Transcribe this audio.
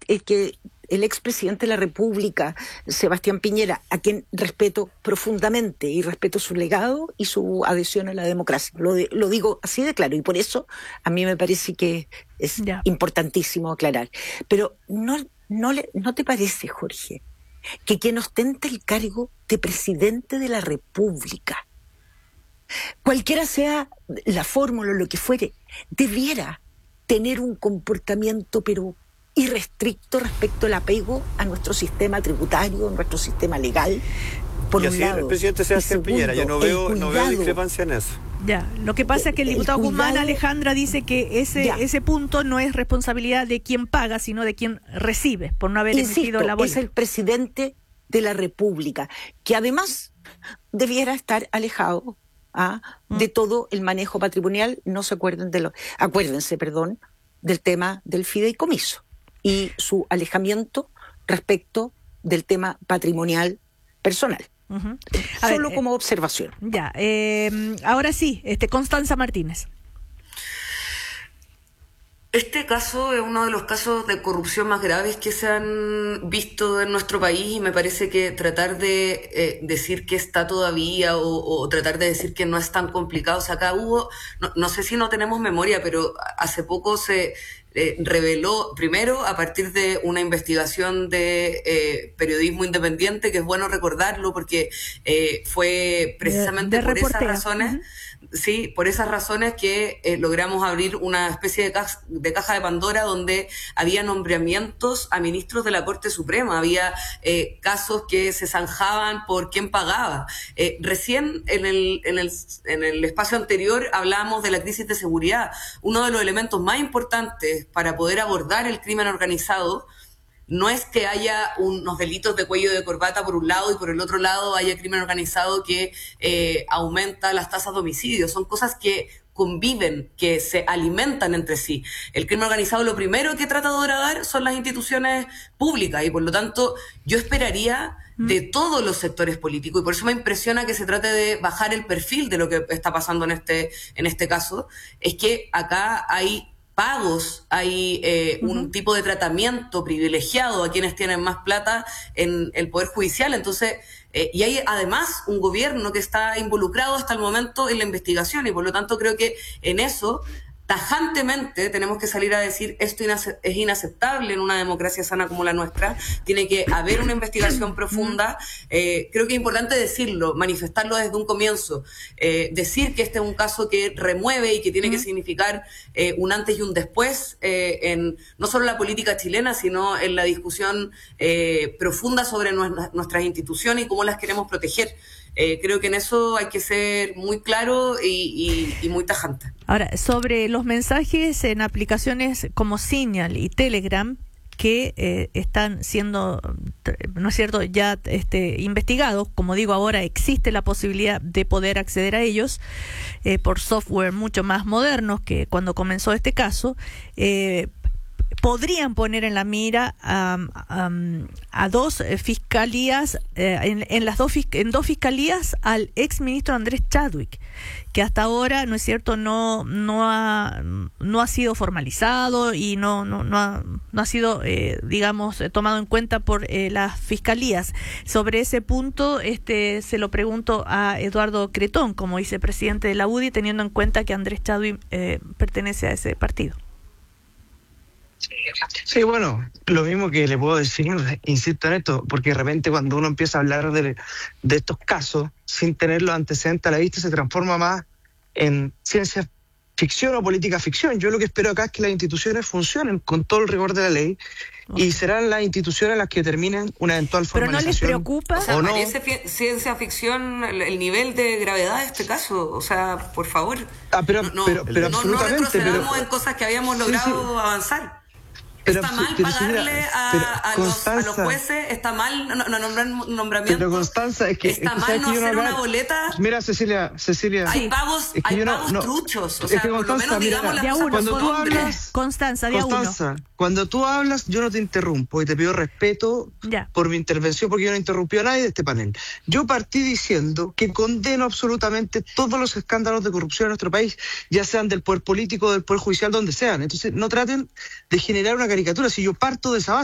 que el expresidente de la República, Sebastián Piñera, a quien respeto profundamente y respeto su legado y su adhesión a la democracia. Lo digo así de claro, y por eso a mí me parece que es importantísimo aclarar. Pero ¿no te parece, Jorge, que quien ostenta el cargo de presidente de la República, cualquiera sea la fórmula o lo que fuere, debiera tener un comportamiento pero irrestricto respecto al apego a nuestro sistema tributario, a nuestro sistema legal, por un lado? El presidente Sebastián Piñera, yo no veo discrepancia en eso. Ya, lo que pasa es que el diputado Guzmán, Alejandra, dice que ese punto no es responsabilidad de quien paga, sino de quien recibe, por no haber emitido la boleta. Es el presidente de la República, que además debiera estar alejado de todo el manejo patrimonial. No se acuérdense del tema del fideicomiso y su alejamiento respecto del tema patrimonial personal. Solo como observación. Ya, ahora sí, Constanza Martínez. Este caso es uno de los casos de corrupción más graves que se han visto en nuestro país, y me parece que tratar de decir que está todavía o tratar de decir que no es tan complicado. O sea, acá hubo, no sé si no tenemos memoria, pero hace poco se reveló, primero a partir de una investigación de periodismo independiente, que es bueno recordarlo porque fue precisamente por esas razones. Sí, por esas razones que logramos abrir una especie de caja de Pandora, donde había nombramientos a ministros de la Corte Suprema, había casos que se zanjaban por quién pagaba. Recién en el espacio anterior hablábamos de la crisis de seguridad. Uno de los elementos más importantes para poder abordar el crimen organizado no es que haya unos delitos de cuello de corbata por un lado y por el otro lado haya crimen organizado que aumenta las tasas de homicidio. Son cosas que conviven, que se alimentan entre sí. El crimen organizado lo primero que trata de horadar son las instituciones públicas, y por lo tanto yo esperaría de todos los sectores políticos, y por eso me impresiona que se trate de bajar el perfil de lo que está pasando en este caso, es que acá hay pagos, hay un tipo de tratamiento privilegiado a quienes tienen más plata en el Poder Judicial. Entonces, y hay además un gobierno que está involucrado hasta el momento en la investigación, y por lo tanto creo que en eso tajantemente tenemos que salir a decir esto es inaceptable en una democracia sana como la nuestra. Tiene que haber una investigación profunda. Creo que es importante decirlo, manifestarlo desde un comienzo, decir que este es un caso que remueve y que tiene que significar un antes y un después en no solo la política chilena, sino en la discusión profunda sobre nuestras instituciones y cómo las queremos proteger. Creo que en eso hay que ser muy claro y muy tajante. Ahora, sobre los mensajes en aplicaciones como Signal y Telegram, que están siendo, ¿no es cierto?, ya investigados. Como digo, ahora existe la posibilidad de poder acceder a ellos por software mucho más modernos que cuando comenzó este caso. Podrían poner en la mira a dos fiscalías, en dos fiscalías al ex ministro Andrés Chadwick, que hasta ahora, ¿no es cierto?, no ha sido formalizado y no ha sido, digamos, tomado en cuenta por las fiscalías. Sobre ese punto, se lo pregunto a Eduardo Cretón, como vicepresidente de la UDI, teniendo en cuenta que Andrés Chadwick pertenece a ese partido. Sí, bueno, lo mismo que le puedo decir, insisto en esto, porque de repente cuando uno empieza a hablar de estos casos sin tener los antecedentes a la vista, se transforma más en ciencia ficción o política ficción. Yo lo que espero acá es que las instituciones funcionen con todo el rigor de la ley, y serán las instituciones las que determinen una eventual formalización. ¿Pero no les preocupa? O sea, ¿parece ciencia ficción el nivel de gravedad de este caso? O sea, por favor. Pero no absolutamente. retrocedamos en cosas que habíamos logrado avanzar. ¿Está mal pagarle a los jueces? ¿Está mal nombramiento? Pero Constanza, es que... ¿Está mal no hacer una boleta? Mira, Cecilia... Hay pagos truchos. O sea, por lo menos digamos las cosas cuando tú hablas... Constanza, cuando tú hablas, yo no te interrumpo y te pido respeto por mi intervención, porque yo no interrumpí a nadie de este panel. Yo partí diciendo que condeno absolutamente todos los escándalos de corrupción en nuestro país, ya sean del poder político, del poder judicial, donde sean. Entonces, no traten de generar una caricatura. Si yo parto de esa base,